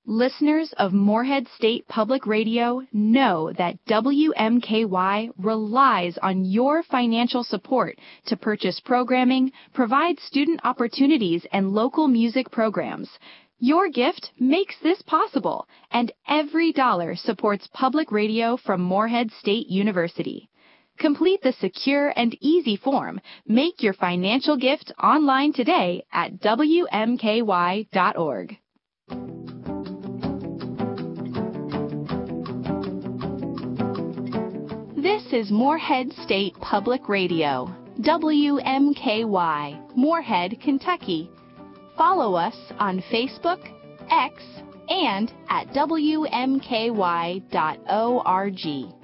Listeners of Morehead State Public Radio know that WMKY relies on your financial support to purchase programming, provide student opportunities, and local music programs. Your gift makes this possible, and every dollar supports public radio from Morehead State University. Complete the secure and easy form. Make your financial gift online today at WMKY.org. This is Morehead State Public Radio, WMKY, Morehead, Kentucky. Follow us on Facebook, X, and at WMKY.org.